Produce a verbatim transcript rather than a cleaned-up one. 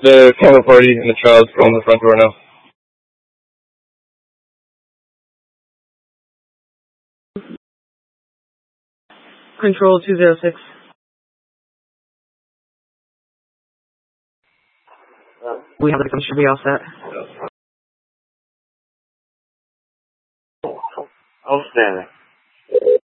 The camera party and the child's on the front door now. Control two zero six. We have the victim, should be all set. Outstanding.